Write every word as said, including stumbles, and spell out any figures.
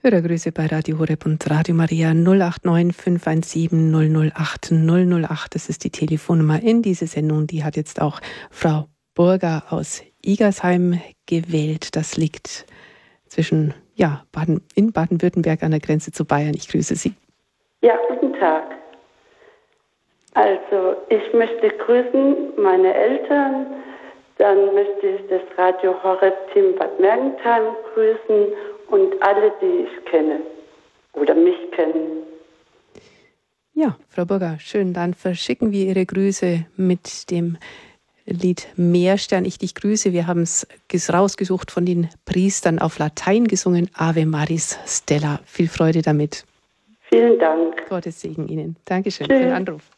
Hörergrüße bei Radio Horeb und Radio Maria null acht neun fünf eins sieben null null acht null null acht. Das ist die Telefonnummer in diese Sendung. Die hat jetzt auch Frau Burger aus Igersheim gewählt. Das liegt zwischen, ja, Baden, in Baden-Württemberg an der Grenze zu Bayern. Ich grüße Sie. Ja, guten Tag. Also, ich möchte grüßen meine Eltern. Dann möchte ich das Radio Horeb-Team Bad Mergentheim grüßen und alle, die ich kenne oder mich kennen. Ja, Frau Burger, schön. Dann verschicken wir Ihre Grüße mit dem Lied Meerstern, ich dich grüße. Wir haben es rausgesucht von den Priestern auf Latein gesungen. Ave Maris Stella. Viel Freude damit. Vielen Dank. Gottes Segen Ihnen. Dankeschön Tschüss. für den Anruf.